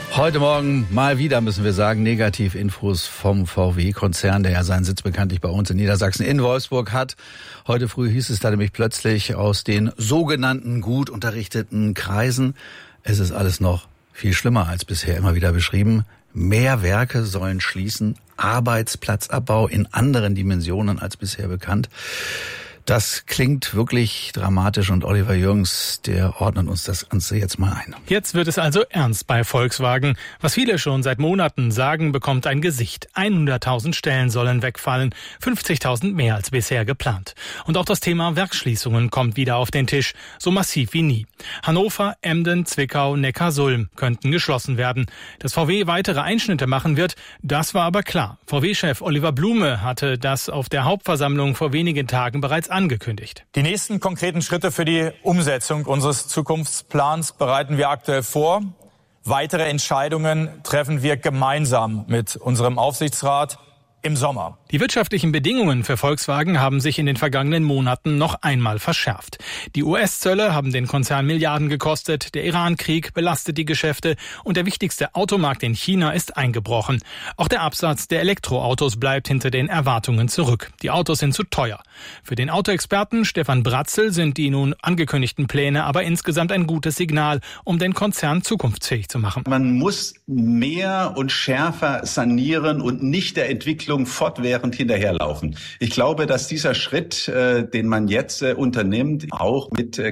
Heute Morgen mal wieder, müssen wir sagen, Negativinfos vom VW-Konzern, der ja seinen Sitz bekanntlich bei uns in Niedersachsen in Wolfsburg hat. Heute früh hieß es da nämlich plötzlich aus den sogenannten gut unterrichteten Kreisen, es ist alles noch viel schlimmer als bisher immer wieder beschrieben. Mehr Werke sollen schließen, Arbeitsplatzabbau in anderen Dimensionen als bisher bekannt. Das klingt wirklich dramatisch und Oliver Jürgens, der ordnet uns das Ganze jetzt mal ein. Jetzt wird es also ernst bei Volkswagen. Was viele schon seit Monaten sagen, bekommt ein Gesicht. 100.000 Stellen sollen wegfallen, 50.000 mehr als bisher geplant. Und auch das Thema Werksschließungen kommt wieder auf den Tisch, so massiv wie nie. Hannover, Emden, Zwickau, Neckarsulm könnten geschlossen werden. Dass VW weitere Einschnitte machen wird, das war aber klar. VW-Chef Oliver Blume hatte das auf der Hauptversammlung vor wenigen Tagen bereits angekündigt. Die nächsten konkreten Schritte für die Umsetzung unseres Zukunftsplans bereiten wir aktuell vor. Weitere Entscheidungen treffen wir gemeinsam mit unserem Aufsichtsrat im Sommer. Die wirtschaftlichen Bedingungen für Volkswagen haben sich in den vergangenen Monaten noch einmal verschärft. Die US-Zölle haben den Konzern Milliarden gekostet, der Iran-Krieg belastet die Geschäfte und der wichtigste Automarkt in China ist eingebrochen. Auch der Absatz der Elektroautos bleibt hinter den Erwartungen zurück. Die Autos sind zu teuer. Für den Autoexperten Stefan Bratzel sind die nun angekündigten Pläne aber insgesamt ein gutes Signal, um den Konzern zukunftsfähig zu machen. Man muss mehr und schärfer sanieren und nicht der Entwicklung fortwährend hinterherlaufen. Ich glaube, dass dieser Schritt, den man jetzt unternimmt, auch mit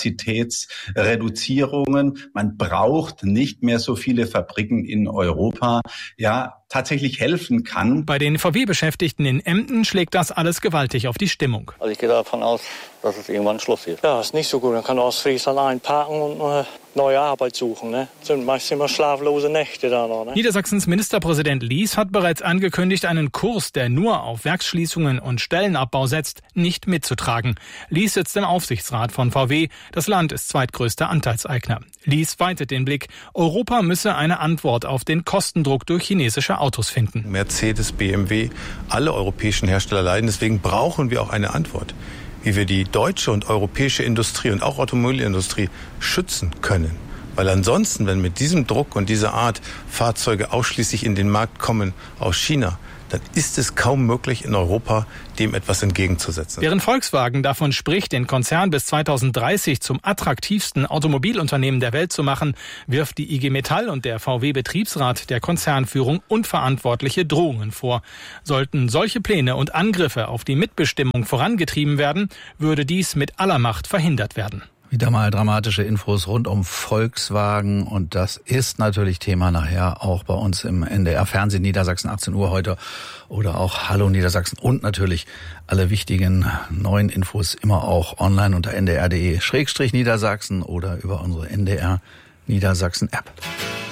Kapazitätsreduzierungen, man braucht nicht mehr so viele Fabriken in Europa, tatsächlich helfen kann. Bei den VW-Beschäftigten in Emden schlägt das alles gewaltig auf die Stimmung. Also ich gehe davon aus, dass es irgendwann Schluss ist. Ja, ist nicht so gut. Dann kann Ostfriesland einpacken und neue Arbeit suchen. Ne? Sind meist immer schlaflose Nächte da noch. Ne? Niedersachsens Ministerpräsident Lies hat bereits angekündigt, einen Kurs, der nur auf Werksschließungen und Stellenabbau setzt, nicht mitzutragen. Lies sitzt im Aufsichtsrat von VW. Das Land ist zweitgrößter Anteilseigner. Lies weitet den Blick. Europa müsse eine Antwort auf den Kostendruck durch chinesische Autos finden. Mercedes, BMW, alle europäischen Hersteller leiden. Deswegen brauchen wir auch eine Antwort, wie wir die deutsche und europäische Industrie und auch Automobilindustrie schützen können. Weil ansonsten, wenn mit diesem Druck und dieser Art Fahrzeuge ausschließlich in den Markt kommen aus China, dann ist es kaum möglich, in Europa dem etwas entgegenzusetzen. Während Volkswagen davon spricht, den Konzern bis 2030 zum attraktivsten Automobilunternehmen der Welt zu machen, wirft die IG Metall und der VW-Betriebsrat der Konzernführung unverantwortliche Drohungen vor. Sollten solche Pläne und Angriffe auf die Mitbestimmung vorangetrieben werden, würde dies mit aller Macht verhindert werden. Wieder mal dramatische Infos rund um Volkswagen und das ist natürlich Thema nachher auch bei uns im NDR-Fernsehen Niedersachsen 18 Uhr heute oder auch Hallo Niedersachsen und natürlich alle wichtigen neuen Infos immer auch online unter ndr.de/Niedersachsen oder über unsere NDR Niedersachsen App.